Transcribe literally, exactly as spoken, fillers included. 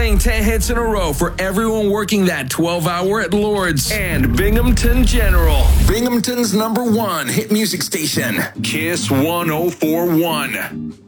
playing ten hits in a row for everyone working that twelve hour at Lord's and Binghamton General. Binghamton's number one hit music station. Kiss one oh four one.